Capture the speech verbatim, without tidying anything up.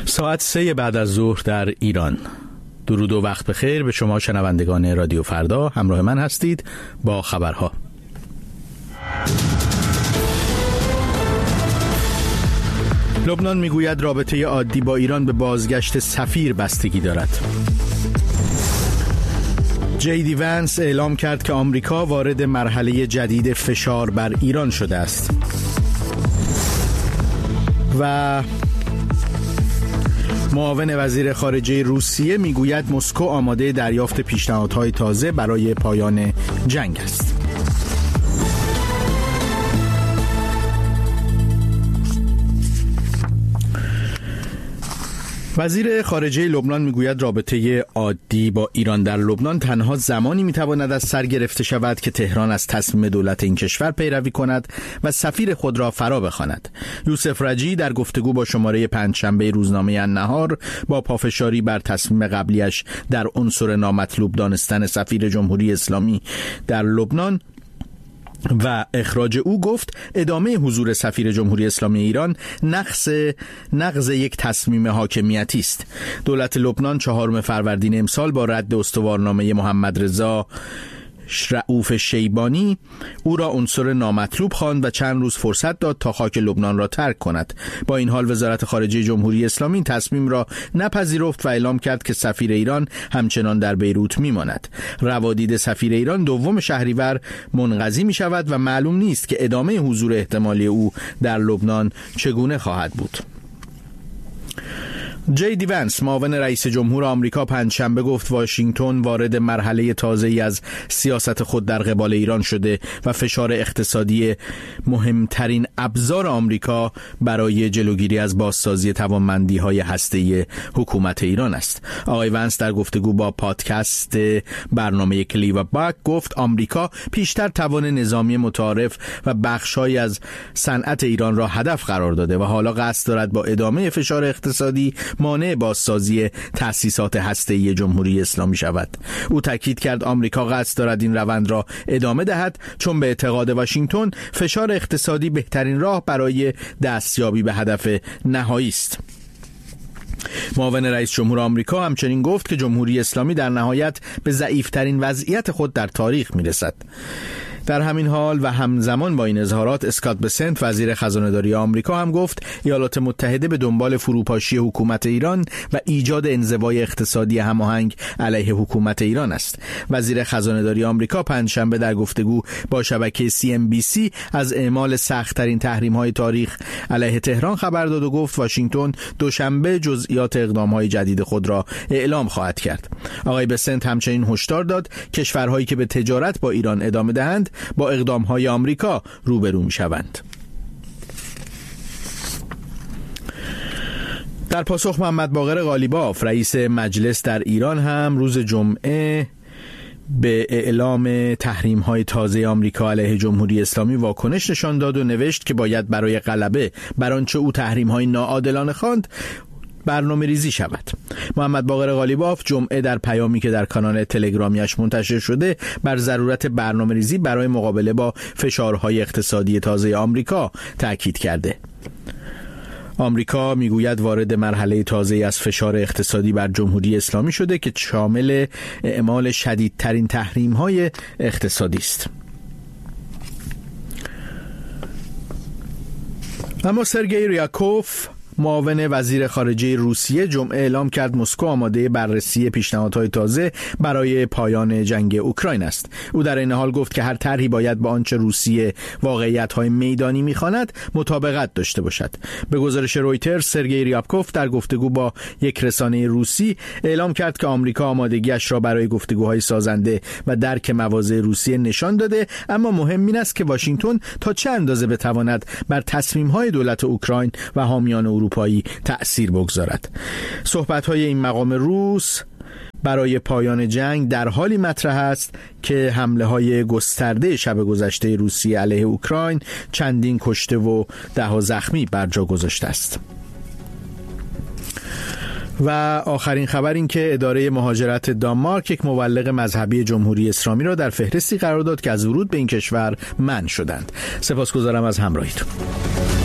ساعت سه بعد از ظهر در ایران. درود و وقت بخیر به شما شنوندگان رادیو فردا. همراه من هستید با خبرها. لبنان میگوید رابطه عادی با ایران به بازگشت سفیر بستگی دارد. جی دی ونس اعلام کرد که آمریکا وارد مرحله جدید فشار بر ایران شده است. و معاون وزیر خارجه روسیه میگوید مسکو آماده دریافت پیشنهادهای تازه برای پایان جنگ است. وزیر خارجه لبنان میگوید رابطه عادی با ایران در لبنان تنها زمانی میتواند از سر گرفته شود که تهران از تصمیم دولت این کشور پیروی کند و سفیر خود را فرا بخواند. یوسف رجی در گفتگو با شماره پنجشنبه روزنامه النهار با پافشاری بر تصمیم قبلیش در عنصر نامطلوب دانستن سفیر جمهوری اسلامی در لبنان و اخراج او گفت ادامه حضور سفیر جمهوری اسلامی ایران نقض نقض یک تصمیم حاکمیتی است. دولت لبنان چهارم فروردین امسال با رد استوارنامه محمد رضا رؤوف شیبانی او را عنصر نامطلوب خواند و چند روز فرصت داد تا خاک لبنان را ترک کند. با این حال وزارت خارجه جمهوری اسلامی این تصمیم را نپذیرفت و اعلام کرد که سفیر ایران همچنان در بیروت میماند. روادید سفیر ایران دوم شهریور منقضی می شود و معلوم نیست که ادامه حضور احتمالی او در لبنان چگونه خواهد بود. جی دی ونس معاون رئیس جمهور آمریکا پنجشنبه گفت واشنگتن وارد مرحله تازه‌ای از سیاست خود در قبال ایران شده و فشار اقتصادی مهمترین ابزار آمریکا برای جلوگیری از بازسازی توانمندی‌های هسته‌ای حکومت ایران است. آقای ونس در گفتگو با پادکست برنامه کلیو باک گفت آمریکا پیشتر توان نظامی متعارف و بخش‌هایی از صنعت ایران را هدف قرار داده و حالا قصد دارد با ادامه فشار اقتصادی مانع بازسازی تأسیسات هسته‌ای جمهوری اسلامی شود. او تاکید کرد آمریکا قصد دارد این روند را ادامه دهد چون به اعتقاد واشنگتن فشار اقتصادی بهترین راه برای دستیابی به هدف نهایی است. معاون رئیس جمهور آمریکا همچنین گفت که جمهوری اسلامی در نهایت به ضعیف‌ترین وضعیت خود در تاریخ می‌رسد. در همین حال و همزمان با این اظهارات اسکات بسنت وزیر خزانه‌داری آمریکا هم گفت ایالات متحده به دنبال فروپاشی حکومت ایران و ایجاد انزوای اقتصادی هماهنگ علیه حکومت ایران است. وزیر خزانه‌داری آمریکا پنجشنبه در گفتگو با شبکه سی ام بی سی از اعمال سخت‌ترین تحریم‌های تاریخ علیه تهران خبر داد و گفت واشنگتن دوشنبه جزئیات اقدام‌های جدید خود را اعلام خواهد کرد. آقای بسنت همچنین هشدار داد کشورهایی که به تجارت با ایران ادامه دهند با اقدام‌های آمریکا روبرو می‌شوند. در پاسخ محمد باقر قالیباف رئیس مجلس در ایران هم روز جمعه به اعلام تحریم‌های تازه آمریکا علیه جمهوری اسلامی واکنش نشان داد و نوشت که باید برای غلبه بر آنچه او تحریم‌های ناعادلانه خواند برنامه ریزی شود. محمد باقر قالیباف جمعه در پیامی که در کانال تلگرامیش منتشر شده بر ضرورت برنامه ریزی برای مقابله با فشارهای اقتصادی تازه آمریکا تاکید کرده. آمریکا میگوید وارد مرحله تازه‌ای از فشار اقتصادی بر جمهوری اسلامی شده که شامل اعمال شدیدترین تحریم‌های اقتصادی است. اما سرگئی ریاکوف معاون وزیر خارجه روسیه جمعه اعلام کرد مسکو آماده بررسی پیشنهادهای تازه برای پایان جنگ اوکراین است. او در این حال گفت که هر طرحی باید با آنچه روسیه واقعیت‌های میدانی می‌خواند مطابقت داشته باشد. به گزارش رویترز سرگئی ریابکوف در گفتگو با یک رسانه روسی اعلام کرد که آمریکا آمادگیش را برای گفتگوهای سازنده و درک مواضع روسیه نشان داده، اما مهم این است که واشنگتن تا چه اندازه بتواند بر تصمیم‌های دولت اوکراین و حامیان اروپایی تأثیر بگذارد. صحبت‌های این مقام روس برای پایان جنگ در حالی مطرح است که حمله‌های گسترده شب گذشته روسیه علیه اوکراین چندین کشته و ده‌ها زخمی بر جا گذاشته است. و آخرین خبر این که اداره مهاجرت دانمارک یک مبلغ مذهبی جمهوری اسلامی را در فهرستی قرار داد که از ورود به این کشور منع شدند. سپاسگزارم از همراهیتون.